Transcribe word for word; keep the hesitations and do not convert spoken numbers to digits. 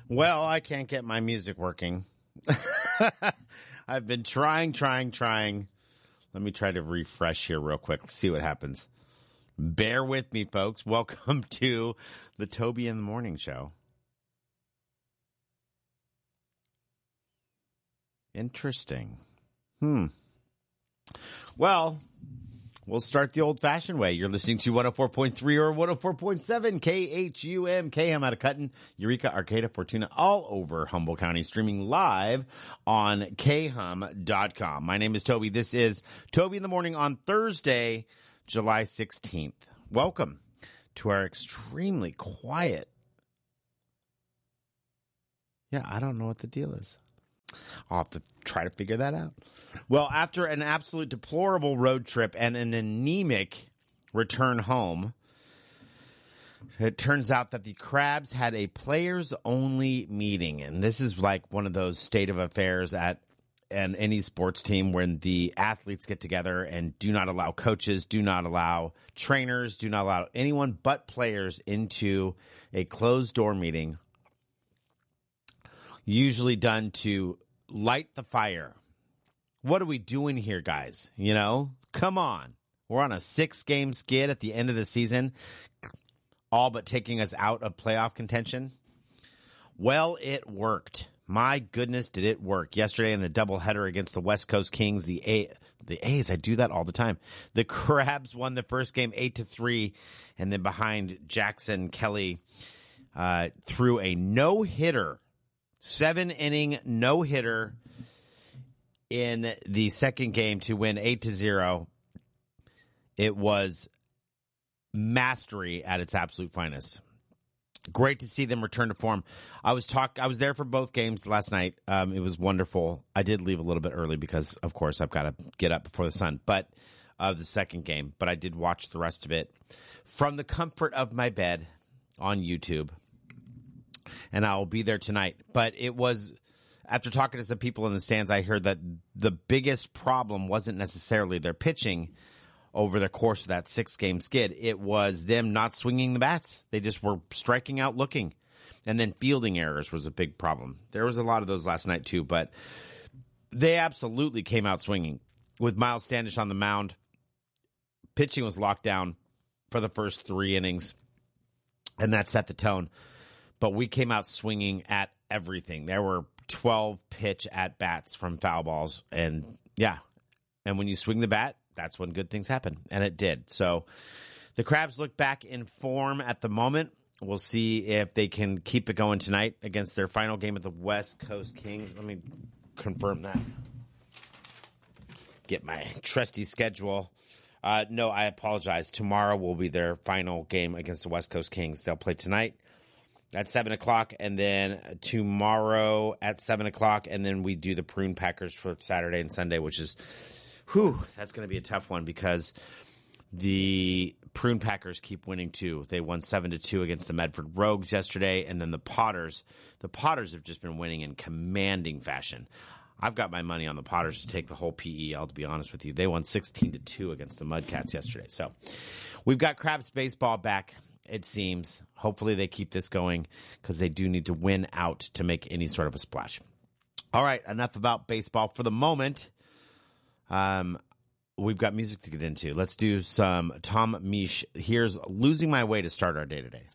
Well, I can't get my music working. I've been trying, trying, trying. Let me try to refresh here real quick. Let's see what happens. Bear with me, folks. Welcome to the Toby in the Morning Show. Interesting. Hmm. Well, we'll start the old-fashioned way. You're listening to one oh four point three or one oh four point seven K H U M. K M out of Cutton, Eureka, Arcata, Fortuna, all over Humboldt County, streaming live on K hum dot com. My name is Toby. This is Toby in the Morning on Thursday, July sixteenth. Welcome to our extremely quiet. Yeah, I don't know what the deal is. I'll have to try to figure that out. Well, after an absolute deplorable road trip and an anemic return home, it turns out that the Crabs had a players-only meeting. And this is like one of those state of affairs at an, any sports team when the athletes get together and do not allow coaches, do not allow trainers, do not allow anyone but players into a closed-door meeting, usually done to light the fire. What are we doing here, guys? You know, come on. We're on a six-game skid at the end of the season, all but taking us out of playoff contention. Well, it worked. My goodness, did it work. Yesterday in a doubleheader against the West Coast Kings, the A, the A's, I do that all the time. The Crabs won the first game eight to three, and then behind Jackson Kelly uh, threw a no-hitter. Seven-inning no-hitter in the second game to win eight to zero. It was mastery at its absolute finest. Great to see them return to form. I was talk. I was there for both games last night. Um, it was wonderful. I did leave a little bit early because, of course, I've got to get up before the sun. But of uh, the second game, but I did watch the rest of it from the comfort of my bed on YouTube. And I will be there tonight. But it was, after talking to some people in the stands, I heard that the biggest problem wasn't necessarily their pitching over the course of that six-game skid. It was them not swinging the bats. They just were striking out looking. And then fielding errors was a big problem. There was a lot of those last night, too. But they absolutely came out swinging. With Miles Standish on the mound, pitching was locked down for the first three innings. And that set the tone. But we came out swinging at everything. There were twelve pitch at bats from foul balls. And yeah, and when you swing the bat, that's when good things happen. And it did. So the Crabs look back in form at the moment. We'll see if they can keep it going tonight against their final game at the West Coast Kings. Let me confirm that. Get my trusty schedule. Uh, no, I apologize. Tomorrow will be their final game against the West Coast Kings. They'll play tonight at seven o'clock, and then tomorrow at seven o'clock, and then we do the Prune Packers for Saturday and Sunday, which is, whew, that's going to be a tough one because the Prune Packers keep winning, too. They won seven to two against the Medford Rogues yesterday, and then the Potters. The Potters have just been winning in commanding fashion. I've got my money on the Potters to take the whole P E L, to be honest with you. They won sixteen to two against the Mudcats yesterday. So we've got Crabs baseball back. It seems. Hopefully they keep this going because they do need to win out to make any sort of a splash. All right, enough about baseball for the moment. Um, we've got music to get into. Let's do some Tom Misch. Here's Losing My Way to start our day today.